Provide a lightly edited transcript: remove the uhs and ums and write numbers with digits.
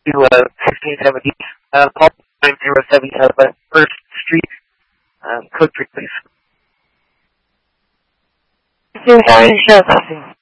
to 1670 Paul 907 West 1st Street. Code 3, please. Harry, share passing.